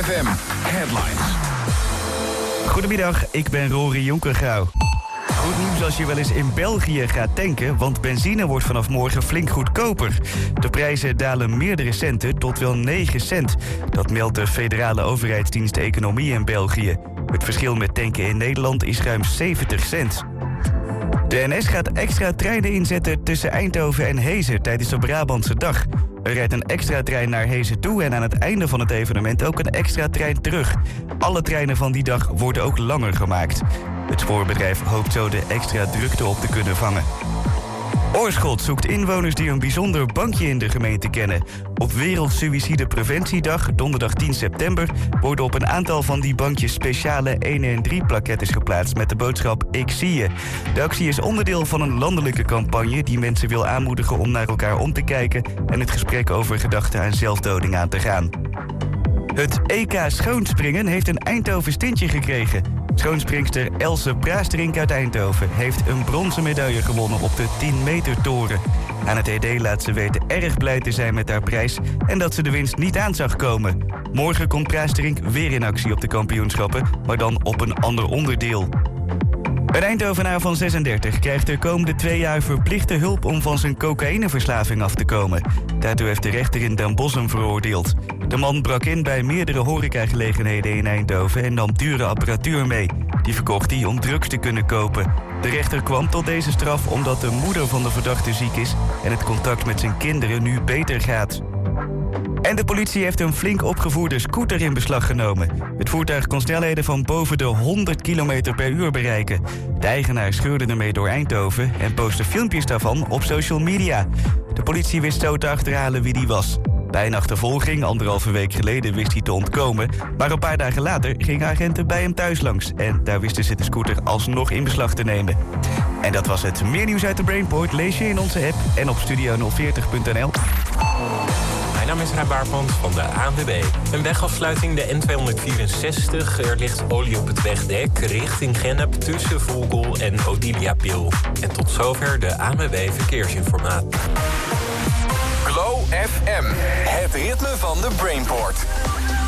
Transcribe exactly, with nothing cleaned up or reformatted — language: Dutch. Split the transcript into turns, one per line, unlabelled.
F M Headlines.
Goedemiddag, ik ben Rory Jonkergouw. Goed nieuws als je wel eens in België gaat tanken, want benzine wordt vanaf morgen flink goedkoper. De prijzen dalen meerdere centen tot wel negen cent. Dat meldt de federale overheidsdienst Economie in België. Het verschil met tanken in Nederland is ruim zeventig cent. De N S gaat extra treinen inzetten tussen Eindhoven en Heeze tijdens de Brabantse dag. Er rijdt een extra trein naar Heeze toe en aan het einde van het evenement ook een extra trein terug. Alle treinen van die dag worden ook langer gemaakt. Het spoorbedrijf hoopt zo de extra drukte op te kunnen vangen. Oorschot zoekt inwoners die een bijzonder bankje in de gemeente kennen. Op Wereldsuïcidepreventiedag, donderdag tien september... worden op een aantal van die bankjes speciale één een drie plakkettes geplaatst met de boodschap Ik zie je. De actie is onderdeel van een landelijke campagne die mensen wil aanmoedigen om naar elkaar om te kijken en het gesprek over gedachten aan zelfdoding aan te gaan. Het E K schoonspringen heeft een Eindhovens tintje gekregen. Schoonspringster Else Braasterink uit Eindhoven heeft een bronzen medaille gewonnen op de tien meter toren. Aan het E D laat ze weten erg blij te zijn met haar prijs en dat ze de winst niet aan zag komen. Morgen komt Braasterink weer in actie op de kampioenschappen, maar dan op een ander onderdeel. Een Eindhovenaar van zesendertig krijgt de komende twee jaar verplichte hulp om van zijn cocaïneverslaving af te komen. Daartoe heeft de rechter in Den Bosch hem veroordeeld. De man brak in bij meerdere horecagelegenheden in Eindhoven en nam dure apparatuur mee. Die verkocht hij om drugs te kunnen kopen. De rechter kwam tot deze straf omdat de moeder van de verdachte ziek is en het contact met zijn kinderen nu beter gaat. En de politie heeft een flink opgevoerde scooter in beslag genomen. Het voertuig kon snelheden van boven de honderd kilometer per uur bereiken. De eigenaar scheurde ermee door Eindhoven en postte filmpjes daarvan op social media. De politie wist zo te achterhalen wie die was. Bij een achtervolging, anderhalve week geleden, wist hij te ontkomen. Maar een paar dagen later gingen agenten bij hem thuis langs. En daar wisten ze de scooter alsnog in beslag te nemen. En dat was het. Meer nieuws uit de Brainport lees je in onze app en op studio nul veertig punt n l.
Mijn naam is Rijn Baarmans van de A N W B. Een wegafsluiting, de N tweehonderdvierenzestig. Er ligt olie op het wegdek richting Gennep tussen Vogel en Odiliapil. En tot zover de A N W B Verkeersinformatie.
Glow F M, het ritme van de Brainport.